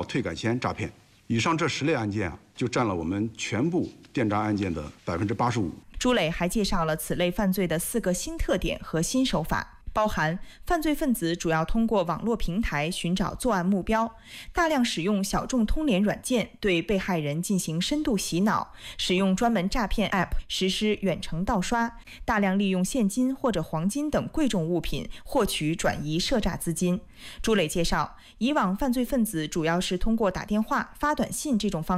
退改签诈骗。以上这10类案件就占了我们全部电诈案件的85%。 朱磊还介绍了此类犯罪的4个新特点和新手法。包含犯罪分子主要通过网络平台寻找作案目标，大量使用小众通联软件对被害人进行深度洗脑，使用专门诈骗 App 实施远程盗刷，大量利用现金或者黄金等贵重物品获取转移涉诈资金。朱磊介绍，以往犯罪分子主要是通过打电话、发短信这种方式